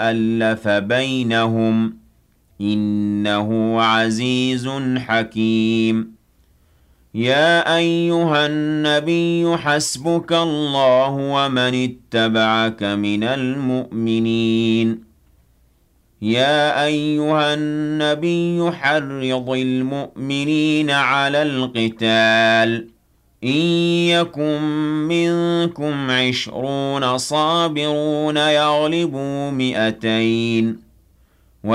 أَلَّفَ بَيْنَهُمْ إِنَّهُ عَزِيزٌ حَكِيمٌ يَا أَيُّهَا النَّبِيُّ حَسْبُكَ اللَّهُ وَمَنِ اتَّبَعَكَ مِنَ الْمُؤْمِنِينَ يَا أَيُّهَا النَّبِيُّ حَرِّضِ الْمُؤْمِنِينَ عَلَى الْقِتَالِ إِن يَكُن مِّنكُمْ 20 صَابِرُونَ يَغْلِبُوا 200